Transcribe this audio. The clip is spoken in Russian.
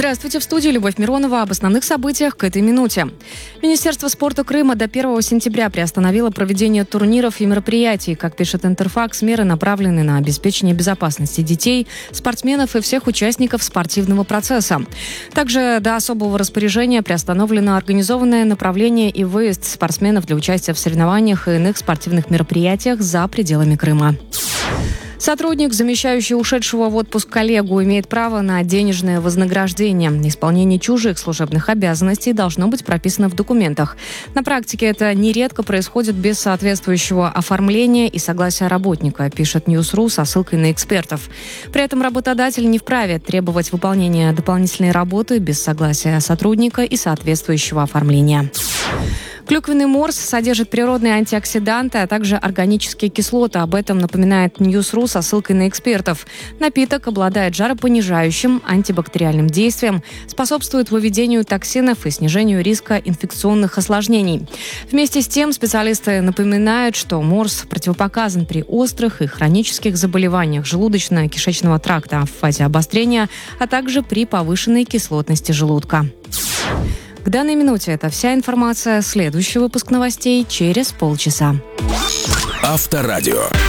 Здравствуйте, в студии Любовь Миронова об основных событиях к этой минуте. Министерство спорта Крыма до 1 сентября приостановило проведение турниров и мероприятий. Как пишет Интерфакс, меры направлены на обеспечение безопасности детей, спортсменов и всех участников спортивного процесса. Также до особого распоряжения приостановлено организованное направление и выезд спортсменов для участия в соревнованиях и иных спортивных мероприятиях за пределами Крыма. Сотрудник, замещающий ушедшего в отпуск коллегу, имеет право на денежное вознаграждение. Исполнение чужих служебных обязанностей должно быть прописано в документах. На практике это нередко происходит без соответствующего оформления и согласия работника, пишет Ньюс.ру со ссылкой на экспертов. При этом работодатель не вправе требовать выполнения дополнительной работы без согласия сотрудника и соответствующего оформления. Клюквенный морс содержит природные антиоксиданты, а также органические кислоты. Об этом напоминает Ньюс.ру со ссылкой на экспертов. Напиток обладает жаропонижающим, антибактериальным действием, способствует выведению токсинов и снижению риска инфекционных осложнений. Вместе с тем специалисты напоминают, что морс противопоказан при острых и хронических заболеваниях желудочно-кишечного тракта в фазе обострения, а также при повышенной кислотности желудка. К данной минуте это вся информация. Следующий выпуск новостей через полчаса. Авторадио.